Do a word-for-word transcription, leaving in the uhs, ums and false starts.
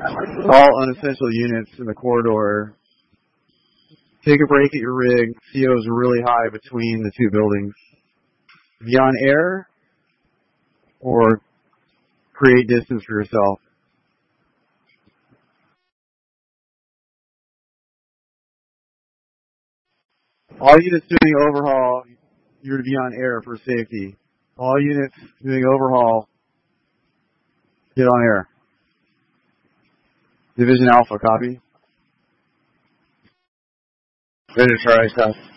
All unessential units in the corridor, take a break at your rig. C O is really high between the two buildings. Be on air or create distance for yourself. All units doing overhaul, you're to be on air for safety. All units doing overhaul, get on air. Division Alpha, copy? Division Charlie, stop.